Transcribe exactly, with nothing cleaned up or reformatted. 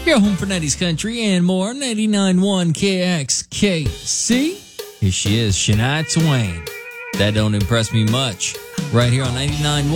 Your home for nineties country and more. ninety-nine point one K X K C. Here she is, Shania Twain. That don't impress me much. Right here on ninety-nine point one.